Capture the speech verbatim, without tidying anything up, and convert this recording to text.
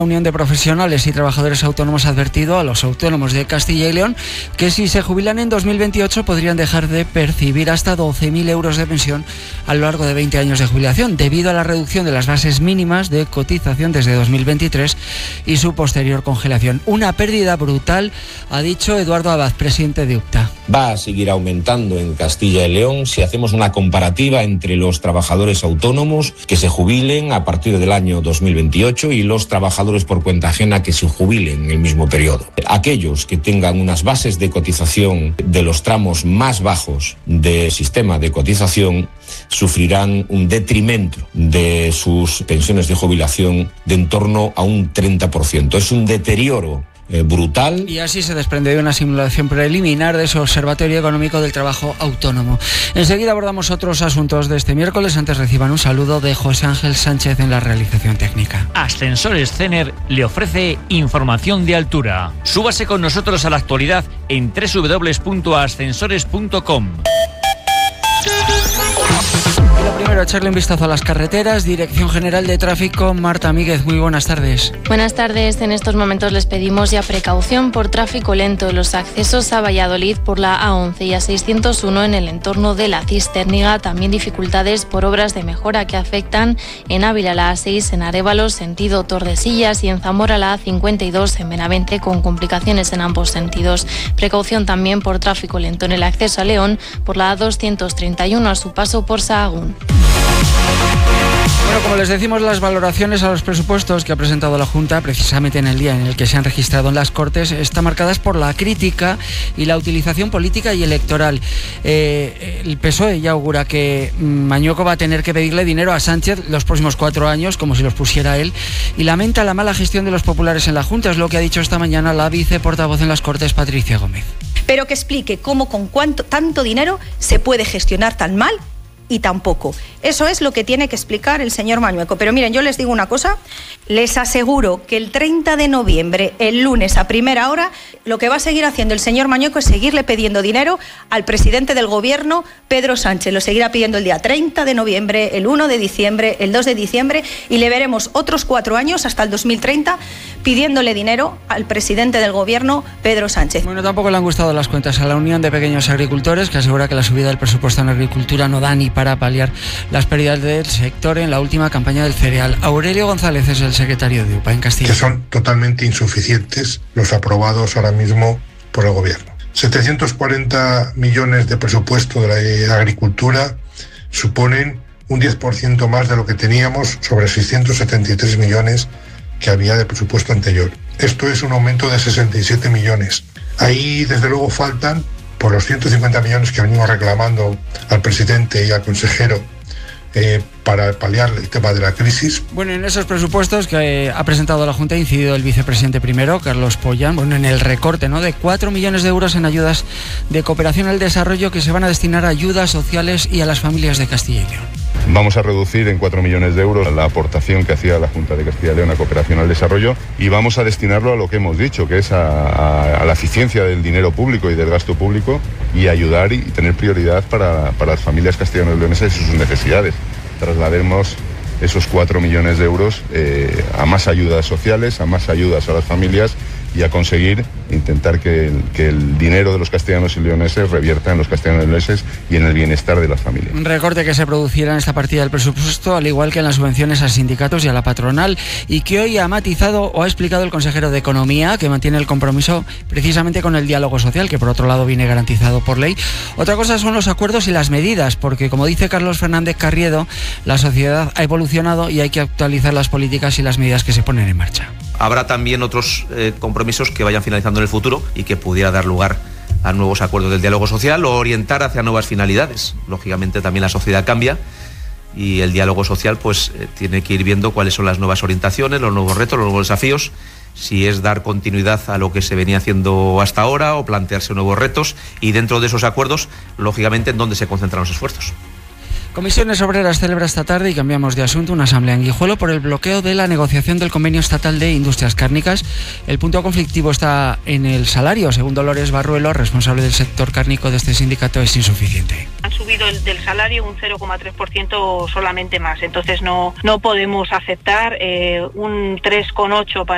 La Unión de Profesionales y Trabajadores Autónomos ha advertido a los autónomos de Castilla y León que si se jubilan en dos mil veintiocho podrían dejar de percibir hasta doce mil euros de pensión a lo largo de veinte años de jubilación, debido a la reducción de las bases mínimas de cotización desde dos mil veintitrés y su posterior congelación. Una pérdida brutal, ha dicho Eduardo Abad, presidente de U P T A. Va a seguir aumentando en Castilla y León si hacemos una comparativa entre los trabajadores autónomos que se jubilen a partir del año dos mil veintiocho y los trabajadores por cuenta ajena que se jubilen en el mismo periodo. Aquellos que tengan unas bases de cotización de los tramos más bajos del sistema de cotización sufrirán un detrimento de sus pensiones de jubilación de en torno a un treinta por ciento. Es un deterioro Eh, brutal. Y así se desprende de una simulación preliminar de ese Observatorio Económico del Trabajo Autónomo. Enseguida abordamos otros asuntos de este miércoles. Antes reciban un saludo de José Ángel Sánchez en la realización técnica. Ascensores Cener le ofrece información de altura. Súbase con nosotros a la actualidad en doble u doble u doble u punto ascensores punto com. Y lo primero, echarle un vistazo a las carreteras. Dirección General de Tráfico, Marta Míguez, muy buenas tardes. Buenas tardes. En estos momentos les pedimos ya precaución por tráfico lento. Los accesos a Valladolid por la A once y A seiscientos uno en el entorno de la Cisterniga. También dificultades por obras de mejora que afectan en Ávila la A seis, en Arévalo, sentido Tordesillas, y en Zamora la A cincuenta y dos en Benavente, con complicaciones en ambos sentidos. Precaución también por tráfico lento en el acceso a León por la A doscientos treinta y uno a su paso por Sahagún. Bueno, como les decimos, las valoraciones a los presupuestos que ha presentado la Junta, precisamente en el día en el que se han registrado en las Cortes, están marcadas por la crítica y la utilización política y electoral. Eh, el P S O E ya augura que Mañueco va a tener que pedirle dinero a Sánchez los próximos cuatro años, como si los pusiera él, y lamenta la mala gestión de los populares en la Junta. Es lo que ha dicho esta mañana la viceportavoz en las Cortes, Patricia Gómez. Pero que explique cómo con cuánto, tanto dinero se puede gestionar tan mal y tampoco. Eso es lo que tiene que explicar el señor Mañueco. Pero miren, yo les digo una cosa, les aseguro que el treinta de noviembre, el lunes a primera hora, lo que va a seguir haciendo el señor Mañueco es seguirle pidiendo dinero al presidente del gobierno, Pedro Sánchez. Lo seguirá pidiendo el día treinta de noviembre, el uno de diciembre, el dos de diciembre, y le veremos otros cuatro años hasta el dos mil treinta pidiéndole dinero al presidente del gobierno, Pedro Sánchez. Bueno, tampoco le han gustado las cuentas a la Unión de Pequeños Agricultores, que asegura que la subida del presupuesto en agricultura no da ni para paliar las pérdidas del sector en la última campaña del cereal. Aurelio González es el secretario de U P A en Castilla. Que son totalmente insuficientes los aprobados ahora mismo por el gobierno. setecientos cuarenta millones de presupuesto de la agricultura suponen un diez por ciento más de lo que teníamos sobre seiscientos setenta y tres millones que había de presupuesto anterior. Esto es un aumento de sesenta y siete millones. Ahí desde luego faltan, por los ciento cincuenta millones que venimos reclamando al presidente y al consejero eh, para paliar el tema de la crisis. Bueno, en esos presupuestos que ha presentado la Junta ha incidido el vicepresidente primero, Carlos Pollán, bueno, en el recorte, ¿no?, de cuatro millones de euros en ayudas de cooperación al desarrollo que se van a destinar a ayudas sociales y a las familias de Castilla y León. Vamos a reducir en cuatro millones de euros la aportación que hacía la Junta de Castilla y León a cooperación al desarrollo, y vamos a destinarlo a lo que hemos dicho, que es a, a, a la eficiencia del dinero público y del gasto público, y ayudar y tener prioridad para, para las familias castellano-leonesas y sus necesidades. Traslademos esos cuatro millones de euros eh, a más ayudas sociales, a más ayudas a las familias, y a conseguir intentar que el, que el dinero de los castellanos y leoneses revierta en los castellanos y leoneses y en el bienestar de las familias. Un recorte que se produciera en esta partida del presupuesto, al igual que en las subvenciones a sindicatos y a la patronal, y que hoy ha matizado o ha explicado el consejero de Economía, que mantiene el compromiso precisamente con el diálogo social, que por otro lado viene garantizado por ley. Otra cosa son los acuerdos y las medidas, porque como dice Carlos Fernández Carriedo, la sociedad ha evolucionado y hay que actualizar las políticas y las medidas que se ponen en marcha. Habrá también otros eh, compromisos que vayan finalizando en el futuro y que pudiera dar lugar a nuevos acuerdos del diálogo social o orientar hacia nuevas finalidades. Lógicamente también la sociedad cambia y el diálogo social pues eh, tiene que ir viendo cuáles son las nuevas orientaciones, los nuevos retos, los nuevos desafíos, si es dar continuidad a lo que se venía haciendo hasta ahora o plantearse nuevos retos, y dentro de esos acuerdos, lógicamente, en dónde se concentran los esfuerzos. Comisiones Obreras celebra esta tarde, y cambiamos de asunto, una asamblea en Guijuelo por el bloqueo de la negociación del convenio estatal de industrias cárnicas. El punto conflictivo está en el salario. Según Dolores Barruelo, responsable del sector cárnico de este sindicato, es insuficiente. Han subido el del salario un cero coma tres por ciento solamente más, entonces no, no podemos aceptar eh, un tres coma ocho por ciento para